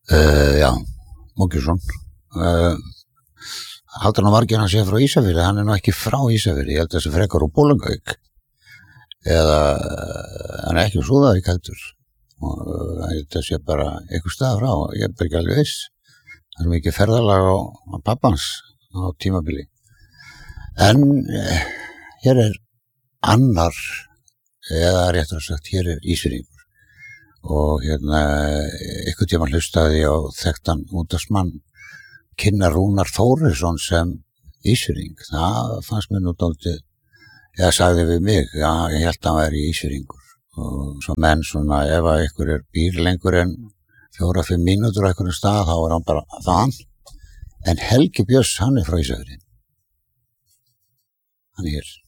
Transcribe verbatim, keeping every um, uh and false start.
Uh, já, Múkisson. Uh, Haldur nú margir hann sé frá Ísafirði, hann er nú ekki frá Ísafirði, ég held að þessi frekar úr Bolungavík. Eða, uh, hann er ekki úr Súðavík heldur. Og uh, ég held að sé bara einhver stað frá, ég er bara ekki alveg viss. Það er mikið ferðalag á, á pappans á tímabili. En uh, hér er annar, eða réttar sagt, hér er Ísfirðingur. Og hérna, einhvern tíma hlustaði á þekktan útvarpsmann kynna Rúnar Þórisson sem Ísfirðing. Það fannst mér nú dálítið, eða sagði við mig, já, ég held að hann væri Ísfirðingur. Og svo menn svona, ef að ykkur er býr lengur en fjóra, fimm mínútur á einhvern stað, þá er hann bara þann. En Helgi Björns, hann er frá Ísafirði. Hann er hér.